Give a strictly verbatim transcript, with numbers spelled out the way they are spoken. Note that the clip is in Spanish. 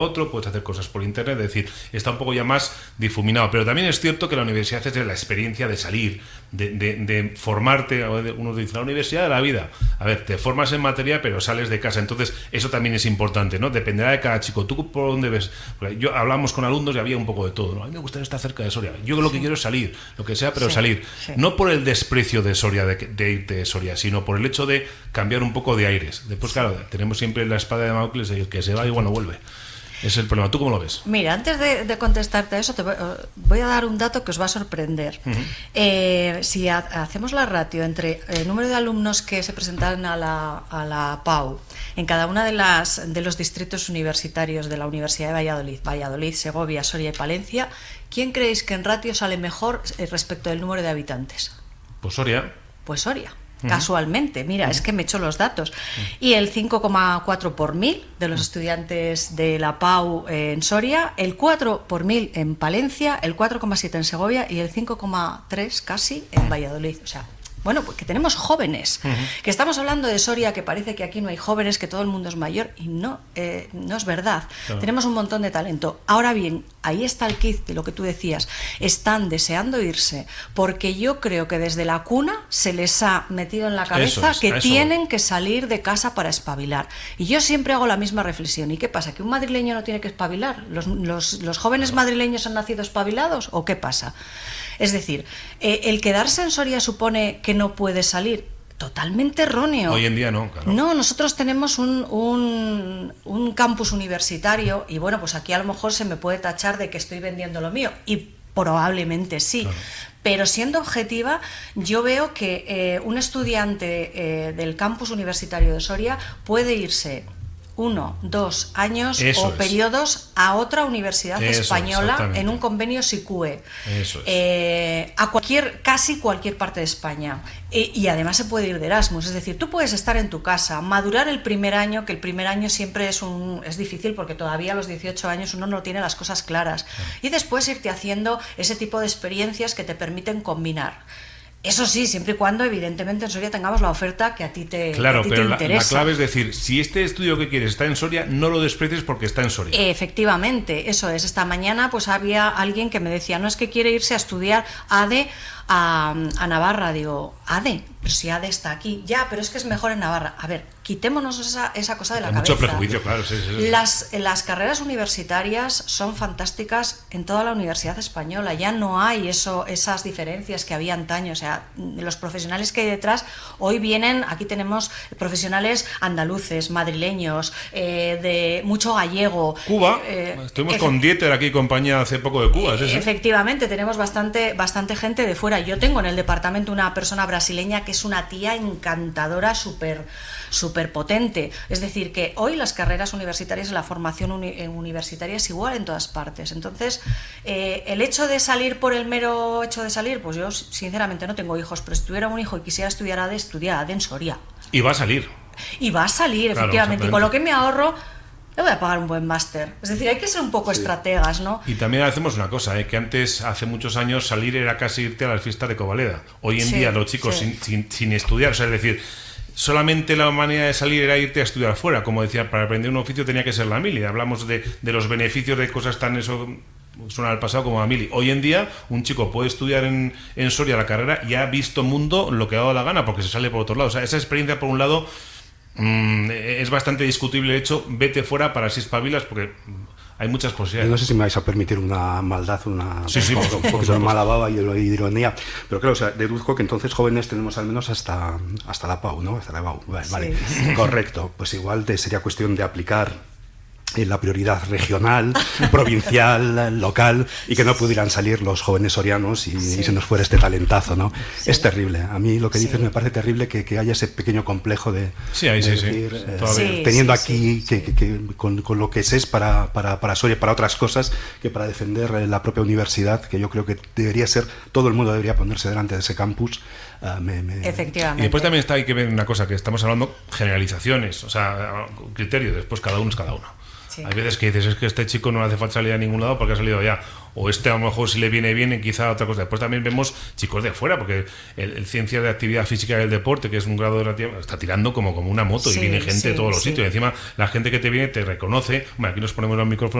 otro, puedes hacer cosas por internet, es decir, está un poco ya más difuminado, pero también es cierto que la universidad es la experiencia de salir, de, de, de formarte. Uno dice, la universidad de la vida, a ver, te formas en materia pero sales de casa, entonces eso también es importante, ¿no? Dependerá de cada chico. ¿Tú por dónde ves? Porque yo hablamos con alumnos y había un poco de todo, ¿no? A mí me gustaría estar cerca de Soria, yo lo que sí. quiero es salir, lo que sea, pero sí, salir, sí. no por el desprecio de Soria, de, de irte de Soria, sino por el hecho de cambiar un poco de aires. Después, claro, tenemos siempre la espada de Damocles de que se va y bueno, vuelve. Ese es el problema. ¿Tú cómo lo ves? Mira, antes de, de contestarte a eso, te voy, voy a dar un dato que os va a sorprender. Uh-huh. Eh, si ha, hacemos la ratio entre el número de alumnos que se presentan a la, a la P A U en cada uno de, las, de los distritos universitarios de la Universidad de Valladolid, Valladolid, Segovia, Soria y Palencia, ¿quién creéis que en ratio sale mejor respecto del número de habitantes? Pues Soria. Pues Soria. Casualmente, mira, uh-huh. es que me echo los datos. Uh-huh. Y el cinco coma cuatro por mil de los uh-huh. estudiantes de la P A U en Soria, el cuatro por mil en Palencia, el cuatro coma siete en Segovia y el cinco coma tres casi en Valladolid. O sea, bueno, pues que tenemos jóvenes, uh-huh. que estamos hablando de Soria, que parece que aquí no hay jóvenes, que todo el mundo es mayor, y no, eh, no es verdad. Claro. Tenemos un montón de talento. Ahora bien, ahí está el kit de lo que tú decías. Están deseando irse, porque yo creo que desde la cuna se les ha metido en la cabeza es, que tienen que salir de casa para espabilar. Y yo siempre hago la misma reflexión. ¿Y qué pasa? ¿Que un madrileño no tiene que espabilar? ¿Los, los, los jóvenes claro. madrileños han nacido espabilados? ¿O qué pasa? Es decir, eh, el quedarse en Soria supone que no puede salir. Totalmente erróneo. Hoy en día no, claro. No, nosotros tenemos un, un, un campus universitario y bueno, pues aquí a lo mejor se me puede tachar de que estoy vendiendo lo mío y probablemente sí. Claro. Pero siendo objetiva, yo veo que eh, un estudiante eh, del campus universitario de Soria puede irse uno, dos años Eso o es. periodos a otra universidad Eso, española en un convenio SICUE. Eso es. eh, a cualquier, casi cualquier parte de España. E, y además se puede ir de Erasmus, es decir, tú puedes estar en tu casa, madurar el primer año, que el primer año siempre es un es difícil porque todavía a los dieciocho años uno no tiene las cosas claras. Claro. Y después irte haciendo ese tipo de experiencias que te permiten combinar. Eso sí, siempre y cuando evidentemente en Soria tengamos la oferta que a ti te, claro, a ti pero te la, interesa. La clave es decir, si este estudio que quieres está en Soria, no lo desprecies porque está en Soria. Efectivamente, eso es. Esta mañana pues había alguien que me decía, no es que quiere irse a estudiar A D E a, a Navarra. Digo, A D E, pero si A D E está aquí. Ya, pero es que es mejor en Navarra. A ver, quitémonos esa, esa cosa de la Hay cabeza. Mucho prejuicio, claro. Sí, sí, sí. Las, las carreras universitarias son fantásticas en toda la universidad española. Ya no hay eso, esas diferencias que había antaño. O sea, los profesionales que hay detrás hoy vienen, aquí tenemos profesionales andaluces, madrileños, eh, de mucho gallego. Cuba, eh, estuvimos con Dieter aquí, compañía hace poco de Cuba. ¿Sí, sí? Efectivamente, tenemos bastante, bastante gente de fuera. Yo tengo en el departamento una persona brasileña que es una tía encantadora, súper súper potente. Es decir, que hoy las carreras universitarias y la formación uni universitaria es igual en todas partes. Entonces, eh, el hecho de salir por el mero hecho de salir, pues yo sinceramente no tengo hijos, pero si tuviera un hijo y quisiera estudiar A D E, estudia A D E en Soria. Y va a salir. Y va a salir, claro, efectivamente. Y con lo que me ahorro, le voy a pagar un buen máster. Es decir, hay que ser un poco sí. estrategas, ¿no? Y también hacemos una cosa, ¿eh? que antes, hace muchos años, salir era casi irte a las fiestas de Covaleda. Hoy en sí, día los chicos sí. sin, sin, sin estudiar, o sea, es decir, solamente la manera de salir era irte a estudiar fuera. Como decía, para aprender un oficio tenía que ser la mili. Hablamos de, de los beneficios de cosas tan eso suena al pasado como la mili. Hoy en día un chico puede estudiar en, en Soria la carrera y ha visto mundo lo que ha dado la gana porque se sale por otro lado. O sea, esa experiencia por un lado mmm, es bastante discutible. De hecho, vete fuera para si espabilas porque hay muchas posibilidades. No sé si me vais a permitir una maldad, una sí, sí, un poquito de mala baba y de ironía, pero claro, o sea, deduzco que entonces jóvenes tenemos al menos hasta hasta la P A U, ¿no? Hasta la P A U, vale, sí. vale. Correcto, pues igual te sería cuestión de aplicar en la prioridad regional, provincial, local, y que no pudieran salir los jóvenes sorianos y, sí. y se nos fuera este talentazo, ¿no? Sí. Es terrible. A mí lo que dices sí. me parece terrible que, que haya ese pequeño complejo de, sí, ahí, de sí, decir, sí. Eh, sí, teniendo sí, aquí sí, que, sí. que, que con, con lo que es para, para, para Soria, para otras cosas, que para defender la propia universidad, que yo creo que debería ser, todo el mundo debería ponerse delante de ese campus. Uh, me, me... Efectivamente. Y después también está, hay que ver una cosa, que estamos hablando generalizaciones, o sea, criterio, después cada uno es cada uno. Sí. Hay veces que dices, es que este chico no le hace falta salir a ningún lado porque ha salido ya. O este a lo mejor si le viene bien y quizá otra cosa. Después también vemos chicos de fuera, porque el, el Ciencias de Actividad Física del Deporte, que es un grado de la tierra, está tirando como, como una moto, sí, y viene gente sí, de todos los sí. sitios. Y encima la gente que te viene te reconoce. Bueno, aquí nos ponemos los micrófonos